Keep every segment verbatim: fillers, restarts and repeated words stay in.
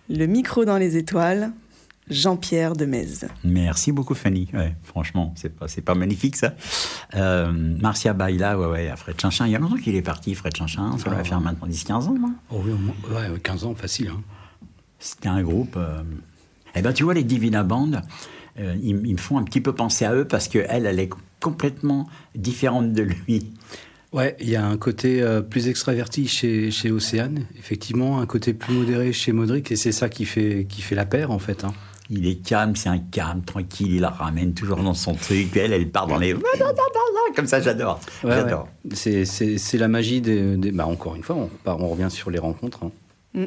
Le micro dans les étoiles, Jean-Pierre Demez. Merci beaucoup, Fanny. Ouais, franchement, c'est pas, c'est pas magnifique, ça. Euh, Marcia Baila, ouais, ouais, à Fred Chinchin. Il y a longtemps qu'il est parti, Fred Chinchin. Ça doit Ah, faire maintenant dix quinze ans, non? Oh oui, au moins, ouais, quinze ans, facile. Hein. C'était un groupe... Euh... Eh ben, tu vois, les Divina Band, euh, ils, ils me font un petit peu penser à eux parce qu'elle, elle est complètement différente de lui. Ouais, il y a un côté euh, plus extraverti chez, chez Océane, effectivement, un côté plus modéré chez Modric, et c'est ça qui fait, qui fait la paire, en fait. Hein. Il est calme, c'est un calme, tranquille, il la ramène toujours dans son truc. Elle, elle part dans les... Comme ça, j'adore. Ouais, j'adore. Ouais. C'est, c'est, c'est la magie des... des... Bah, encore une fois, on, on revient sur les rencontres. Hein. Mm.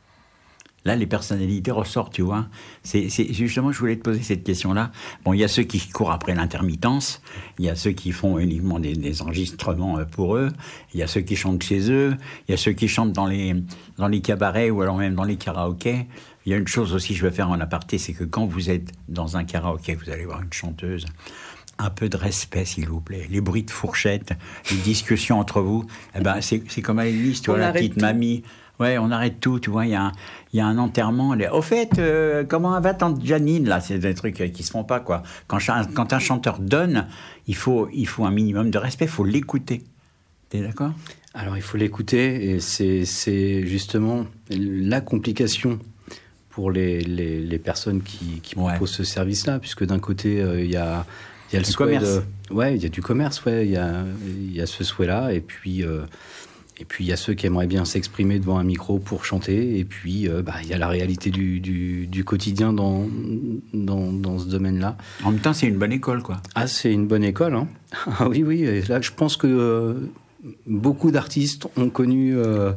Là, les personnalités ressortent, tu vois. C'est, c'est, justement, je voulais te poser cette question-là. Bon, il y a ceux qui courent après l'intermittence, il y a ceux qui font uniquement des, des enregistrements pour eux, il y a ceux qui chantent chez eux, il y a ceux qui chantent dans les, dans les cabarets ou alors même dans les karaokés. Il y a une chose aussi, je vais faire en aparté, c'est que quand vous êtes dans un karaoké, vous allez voir une chanteuse, un peu de respect, s'il vous plaît. Les bruits de fourchette, les discussions entre vous, eh ben, c'est, c'est comme à l'église, tu vois, la petite tout. mamie... Ouais, on arrête tout, tu vois, il y a un, il y a un enterrement. Les... Au fait, euh, comment va tante Janine, là? C'est des trucs qui se font pas, quoi. Quand, quand un chanteur donne, il faut, il faut un minimum de respect, il faut l'écouter. T'es d'accord? Alors, il faut l'écouter, et c'est, c'est justement la complication pour les, les, les personnes qui, qui ouais. proposent ce service-là, puisque d'un côté, euh, il y a, il y a le du souhait commerce. De... Ouais, il y a du commerce, ouais, il y a, il y a ce souhait-là, et puis... Euh, Et puis, il y a ceux qui aimeraient bien s'exprimer devant un micro pour chanter. Et puis, euh, bah, il y a la réalité du, du, du quotidien dans, dans, dans ce domaine-là. En même temps, c'est une bonne école, quoi. Ah, c'est une bonne école, hein. Ah oui, oui. Et là, je pense que euh, beaucoup d'artistes ont connu euh,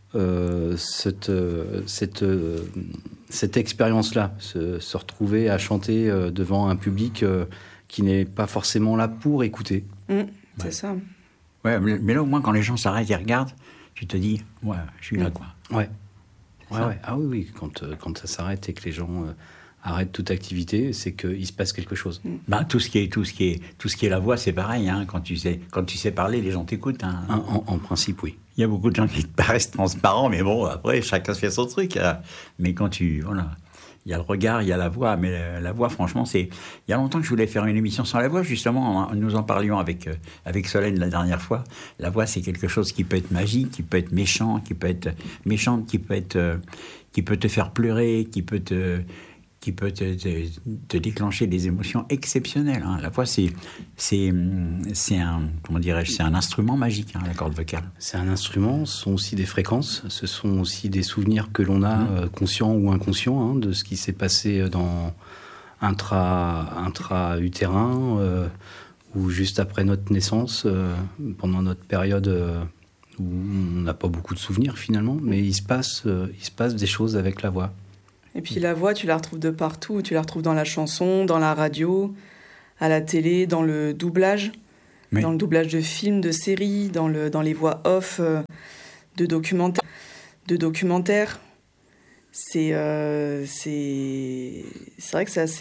euh, cette, euh, cette, euh, cette expérience-là. Se, se retrouver à chanter euh, devant un public euh, qui n'est pas forcément là pour écouter. Mmh, c'est ouais. ça. Ouais, mais là, au moins, quand les gens s'arrêtent et regardent, tu te dis, ouais, je suis là, quoi. Ouais. ouais, ouais. Ah oui, oui. Quand, euh, quand ça s'arrête et que les gens euh, arrêtent toute activité, c'est qu'il se passe quelque chose. Bah, tout ce qui est, tout ce qui est, tout ce qui est la voix, c'est pareil. Hein. Quand tu sais, quand tu sais parler, les gens t'écoutent. Hein. En, en, en principe, oui. Il y a beaucoup de gens qui te paraissent transparents, mais bon, après, chacun se fait son truc. Là. Mais quand tu, voilà. Il y a le regard, il y a la voix, mais la, la voix, franchement, c'est... Il y a longtemps que je voulais faire une émission sans la voix, justement, en, nous en parlions avec, euh, avec Solène la dernière fois. La voix, c'est quelque chose qui peut être magique, qui peut être méchant, qui peut être méchante, qui peut être, euh, qui peut te faire pleurer, qui peut te, qui peut te, te, te déclencher des émotions exceptionnelles. Hein. La voix, c'est, c'est, c'est un, comment dirais-je, c'est un instrument magique, hein, la corde vocale. C'est un instrument, ce sont aussi des fréquences, ce sont aussi des souvenirs que l'on a, mmh. euh, conscients ou inconscients, hein, de ce qui s'est passé dans intra, intra-utérin, euh, ou juste après notre naissance, euh, pendant notre période euh, où on n'a pas beaucoup de souvenirs finalement, mais il se passe, euh, il se passe des choses avec la voix. Et puis la voix, tu la retrouves de partout. Tu la retrouves dans la chanson, dans la radio, à la télé, dans le doublage, oui. dans le doublage de films, de séries, dans, le, dans les voix off euh, de documentaires. De documentaires. C'est, euh, c'est, c'est vrai que c'est assez